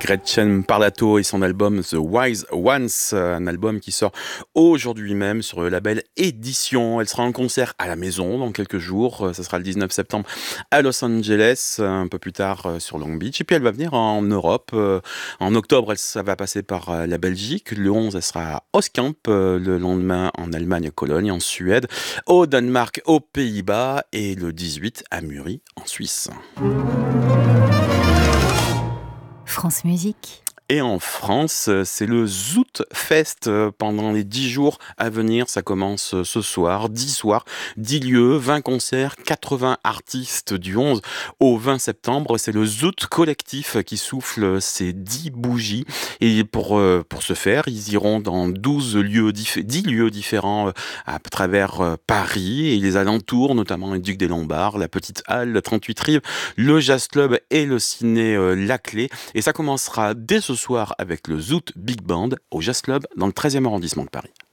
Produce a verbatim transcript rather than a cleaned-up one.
Gretchen Parlato et son album The Wise Ones, un album qui sort aujourd'hui même sur le label Édition. Elle sera en concert à la maison dans quelques jours, ça sera le dix-neuf septembre à Los Angeles, un peu plus tard sur Long Beach, et puis elle va venir en Europe. En octobre, elle, ça va passer par la Belgique, le onze, elle sera à Oskamp, le lendemain en Allemagne, Cologne, en Suède, au Danemark, aux Pays-Bas, et le dix-huit à Muri, en Suisse. France Musique. Et en France, c'est le Zoot Fest pendant les dix jours à venir. Ça commence ce soir, dix soirs, dix lieux, vingt concerts, quatre-vingts artistes du onze au vingt septembre. C'est le Zoot Collectif qui souffle ses dix bougies. Et pour, pour ce faire, ils iront dans douze lieux, dix lieux différents à travers Paris et les alentours, notamment le Duc des Lombards, la Petite Halle, le trente-huit Rives, le Jazz Club et le Ciné Laclais. Et ça commencera dès ce soir avec le Zoot Big Band au Jazz Club dans le treizième arrondissement de Paris.